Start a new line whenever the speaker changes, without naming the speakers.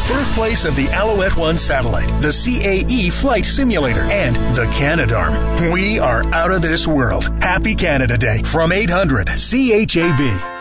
birthplace of the Alouette 1 satellite, the CAE flight simulator, and the Canadarm. We are out of this world. Happy Canada Day from 800 CHAB.